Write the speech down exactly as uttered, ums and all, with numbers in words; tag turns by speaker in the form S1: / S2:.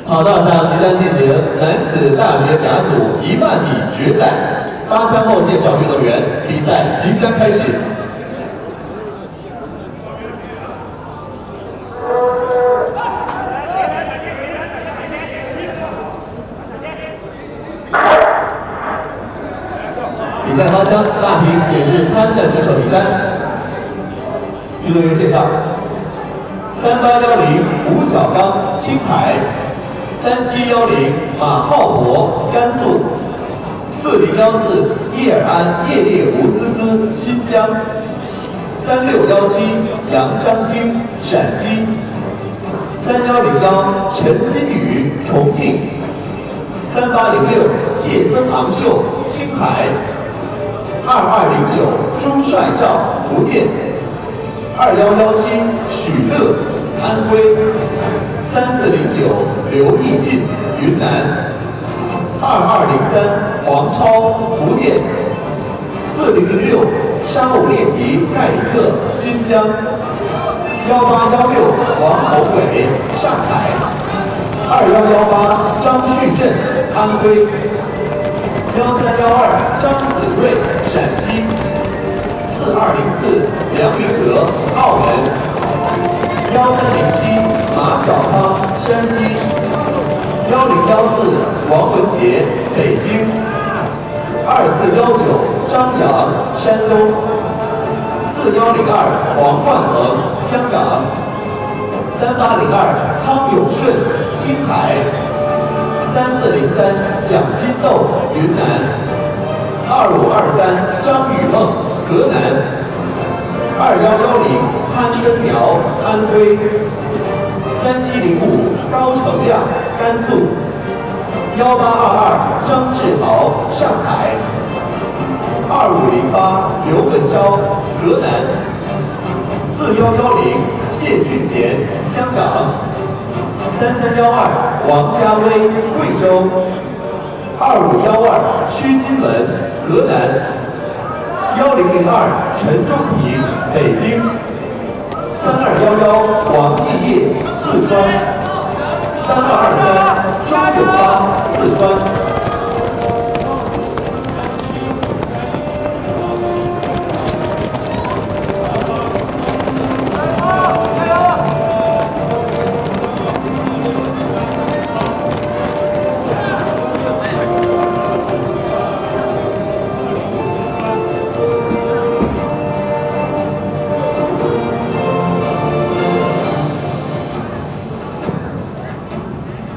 S1: 跑道上即将进行男子大学甲组一万米决赛，八枪后介绍运动员，比赛即将开始。 比赛发枪，大屏显示参赛选手名单。运动员介绍：三八幺零吴小刚，青海；三七幺零马浩博，甘肃；四零幺四叶尔安叶列吴思姿，新疆；三六幺七杨张兴，陕西；三幺零幺陈新宇，重庆；三八零六谢增昂秀，青海。 二二零九朱帅照，福建；二幺幺七许乐，安徽；三四零九刘义进，云南；二二零三黄超，福建；四零零六沙姆列迪赛里克，新疆；幺八幺六王宏伟，上海；二幺幺八张旭振，安徽。 幺三幺二张子睿，陕西；四二零四梁明德，澳门；幺三零七马小康，山西；幺零幺四王文杰，北京；二四幺九张扬，山东；四幺零二黄冠恒，香港；三八零二汤永顺，青海。 三四零三蒋金豆，云南；二五二三张雨梦，河南；二幺幺零潘根苗，安徽；三七零五高成亮，甘肃；幺八二二张志豪，上海；二五零八刘文昭，河南；四幺幺零谢俊贤，香港。 三三幺二王家威，贵州；二五幺二屈金文，河南；幺零零二陈忠平，北京；三二幺幺王继业，四